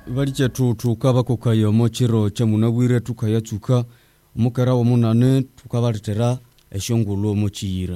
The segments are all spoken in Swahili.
baliche tukaba kokayo mochiro chamunabwire tukayatsuka umukara wa munane tukabaritera eshongolo mochira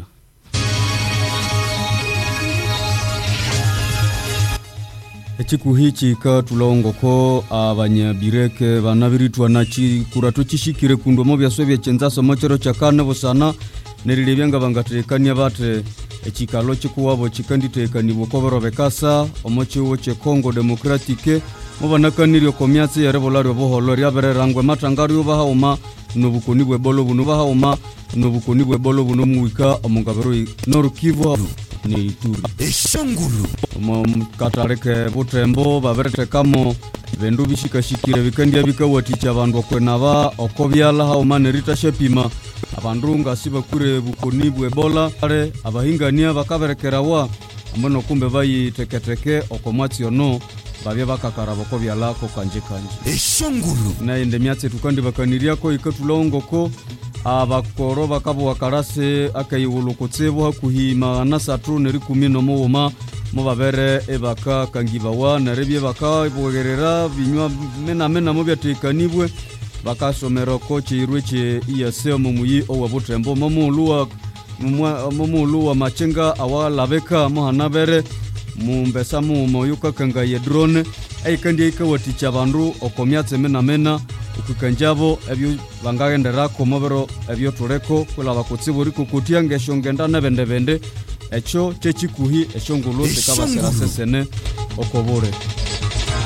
Echikuhichi ka tulongoko abanyabireke banabiritwa nachi kuratu chishikire kundo mo byaswe byachenzaso mochero chakane busana nerilibyanga bangatekania bate echikalo chikuwabo chikanditekani bokobero bekasa omochiwo che Congo Democratique mubanakaniryo komyatsi yarebolari boholo ryabererangwe matangari ubahauma nobukoni bwebolo bunu bahauma nobukoni bwebolo bunu muika omungabero Norukivu ni Ituri eshangulu katareke butembo baberete kamo bendu bishikashikire bikandia bikawaticha abantu okwenaba okobyala hauma nerita shepima abandu ngasiba kure bukoni bwebola are abahingania bakaberekerawa ambono kumbe bayiteketeke okomwatsi ono babye bakakara bokobyala ko kanje eshangulu na ende myatse tukandi bakaniriako ikatulongoko abakoro bakabo karase akayiwulukutsebo hakuhima na satru neri 10 muuma mubabere ebaka kangibawa narebye baka bogerera binywa mena mu byatekanibwe bakasomero ko chirweche iyase mumuyi owabutembo momuluwa machenga awalabeka muhanabere mumbesa moyuka kanga ye drone aikandi ikawaticha bandu okomyatse mena ukukanjabo ebyo bangagendera ko mobero ebyo tureko kula bakutsiburi kukutia ngeshongenda nebende echo chechikuhi eshongolo sekabasera sesene okobore